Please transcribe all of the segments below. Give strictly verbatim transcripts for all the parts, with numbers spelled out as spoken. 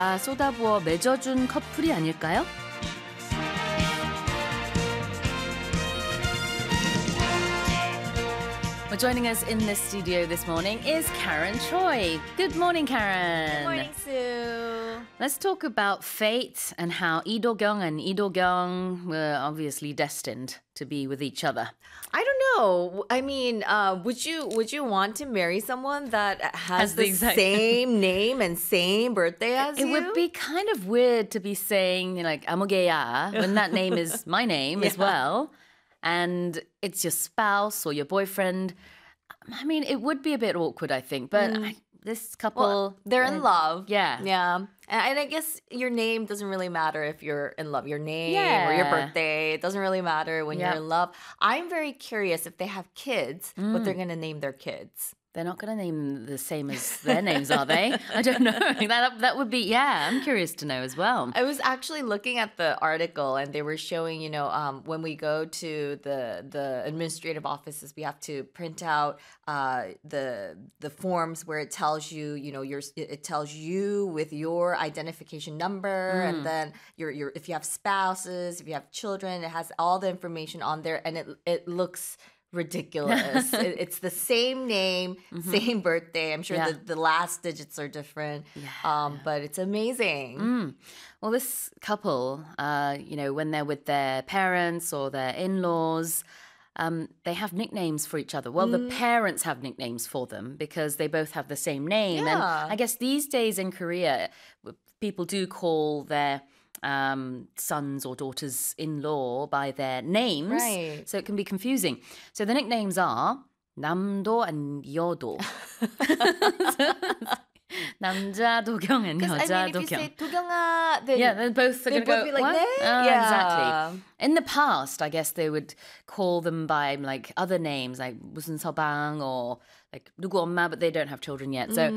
아, 쏟아부어 맺어준 커플이 아닐까요? Well, joining us in the studio this morning is Karen Choi. Good morning, Karen. Good morning, Sue. Let's talk about fate and how Lee Do-kyung and Lee Do-kyung were obviously destined to be with each other. I don't know. I mean, uh, would you would you want to marry someone that has, Has the the exact- same name and same birthday as It you? would be kind of weird to be saying like 아무개야 when that name is my name as Yeah. well, and it's your spouse or your boyfriend. I mean, it would be a bit awkward, I think, but I, this couple, Well, they're in uh, love. yeah. Yeah. And, and I guess your name doesn't really matter if you're in love. Your name or your Yeah. birthday, it doesn't really matter when Yeah. you're in love. I'm very curious if they have kids, what Mm. they're going to name their kids. They're not going to name the same as their names, are they? I don't know. That that would be, yeah, I'm curious to know as well. I was actually looking at the article and they were showing, you know, um, when we go to the the administrative offices, we have to print out uh, the the forms where it tells you, you know, your it tells you with your identification number, and then your your if you have spouses, if you have children, it has all the information on there, and it it looks ridiculous. It- it's the same name, same birthday. I'm sure Yeah. the, the last digits are different, um, but it's amazing. Mm. Well, this couple, uh, you know, when they're with their parents or their in-laws, um, they have nicknames for each other. Well, the parents have nicknames for them because they both have the same name. And Yeah. I guess these days in Korea, w- people do call their um, sons or daughters-in-law by their names. Right. So it can be confusing. So the nicknames are 남도 and 여도. 남자 도경 and Because 여자 I mean, if you 도경. say 도경아, then Yeah, they're both they going to both go, be like, what? "네?" Oh, Yeah. exactly. In the past, I guess they would call them by like other names, like 무슨 서방 or like 누구 엄마, but they don't have children yet. So,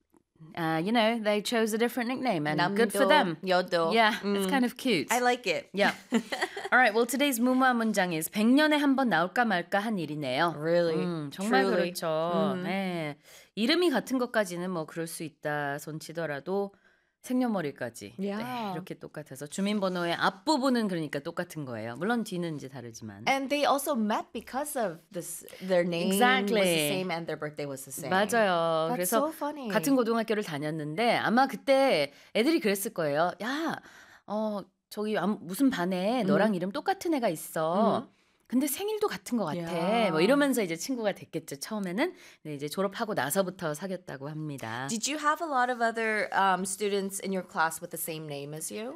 uh, you know, they chose a different nickname and good for 남도, them. 여도. Yeah, it's kind of cute. I like it. Yeah. All right, well, today's 무모한 문장 is 백 년에 한 번 나올까 말까 한 일이네요. Really, 음, 정말 truly. 그렇죠. 네. 이름이 같은 것까지는 뭐 그럴 수 있다 손치더라도 생년월일까지 네, Yeah. 이렇게 똑같아서 주민번호의 앞부분은 그러니까 똑같은 거예요. 물론 뒤는 이제 다르지만. And they also met because of this. Their name Exactly. was the same and their birthday was the same. 맞아요. That's 그래서 so funny. 같은 고등학교를 다녔는데 아마 그때 애들이 그랬을 거예요. 야, 어 저기 암- 무슨 반에 너랑 이름 똑같은 애가 있어. 근데 생일도 같은 것 같아. Yeah. 뭐 이러면서 이제 친구가 됐겠죠. 처음에는. 네, 이제 졸업하고 나서부터 사귀었다고 합니다. Did you have a lot of other um, students in your class with the same name as you?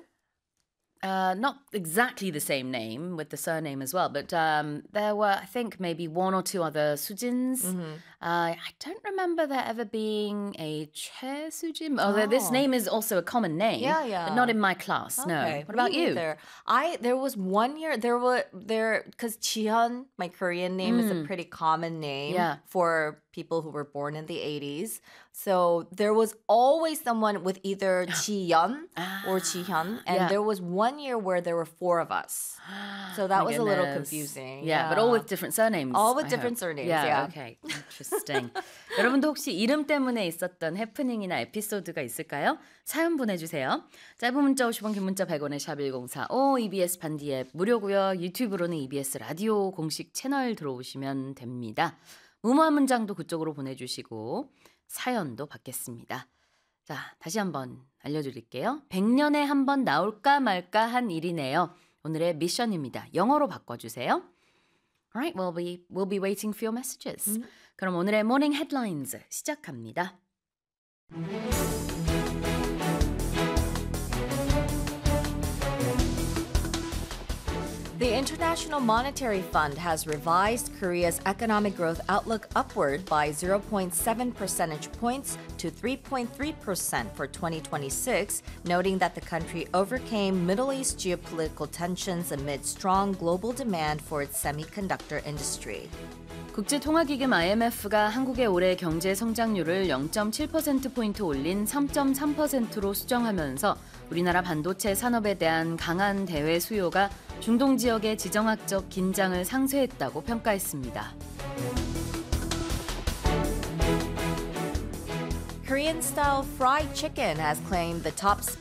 Uh, not exactly the same name with the surname as well, but um, there were, I think, maybe one or two other Sujins. Uh, I don't remember there ever being a Che Sujin, although this Oh. name is also a common name. Yeah, yeah. But not in my class, no. Okay, What about me you? neither. I there was one year there were there because Chihyun, my Korean name, is a pretty common name Yeah. for people who were born in the eighties. So there was always someone with either Chihyun or Chihyun, and Yeah. there was one year where there were four of us. So that My was a little goodness. confusing. Yeah, but all with different surnames. All with I different hope. surnames, Yeah, yeah. okay. Interesting. 여러분도 혹시 이름 때문에 있었던 해프닝이나 에피소드가 있을까요? 사연 보내주세요. 짧은 문자 오십 원, 긴 문자 백 원의 샵 일공사오, 이비에스 반디 앱 무료고요. 유튜브로는 이비에스 라디오 공식 채널 들어오시면 됩니다. 무모한 문장도 그쪽으로 보내주시고 사연도 받겠습니다. 자, 다시 한번 알려드릴게요. 백 년에 한 번 나올까 말까 한 일이네요. 오늘의 미션입니다. 영어로 바꿔주세요. Alright, we'll be, we'll be waiting for your messages. 그럼 오늘의 Morning Headlines 시작합니다. The International Monetary Fund has revised Korea's economic growth outlook upward by zero point seven percentage points to three point three percent for twenty twenty-six, noting that the country overcame Middle East geopolitical tensions amid strong global demand for its semiconductor industry. 국제통화기금 아이엠에프가 한국의 올해 경제 성장률을 영 점 칠 퍼센트포인트 올린 삼 점 삼 퍼센트로 수정하면서 우리나라 반도체 산업에 대한 강한 대외 수요가 중동 지역의 지정학적 긴장을 상쇄했다고 평가했습니다. Korean style fried chicken has claimed the top